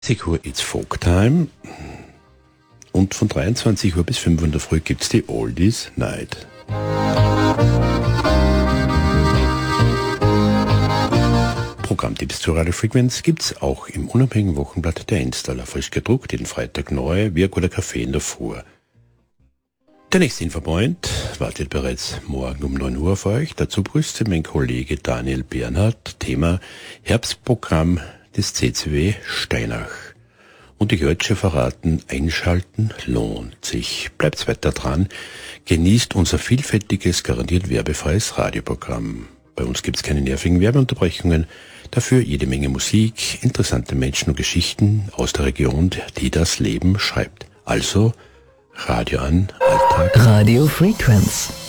20 Uhr it's Folk Time und von 23 Uhr bis 5 Uhr in der Früh gibt's die Oldies Night. Programmtipps zur Radio Frequenz gibt's auch im unabhängigen Wochenblatt der Installer, frisch gedruckt, jeden Freitag neu, Wirk oder Kaffee in der Früh. Der nächste Infopoint wartet bereits morgen um 9 Uhr auf euch. Dazu grüßt mein Kollege Daniel Bernhardt, Thema Herbstprogramm des CCW Steinach. Und ich heute schon verraten, einschalten lohnt sich. Bleibt weiter dran, genießt unser vielfältiges, garantiert werbefreies Radioprogramm. Bei uns gibt's keine nervigen Werbeunterbrechungen, dafür jede Menge Musik, interessante Menschen und Geschichten aus der Region, die das Leben schreibt. Also Radio an, Alltag. Radio Frequenz.